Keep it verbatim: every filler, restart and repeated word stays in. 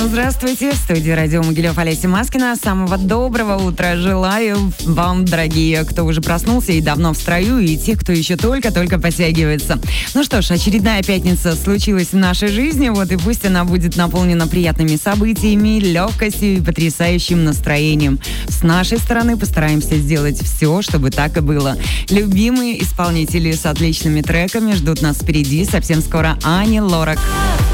Здравствуйте, в студии радио Могилев Олеся Маскина. Самого доброго утра желаю вам, дорогие, кто уже проснулся и давно в строю, и те, кто еще только-только подтягивается. Ну что ж, очередная пятница случилась в нашей жизни, вот и пусть она будет наполнена приятными событиями, легкостью и потрясающим настроением. С нашей стороны постараемся сделать все, чтобы так и было. Любимые исполнители с отличными треками ждут нас впереди. Совсем скоро Ани Лорак.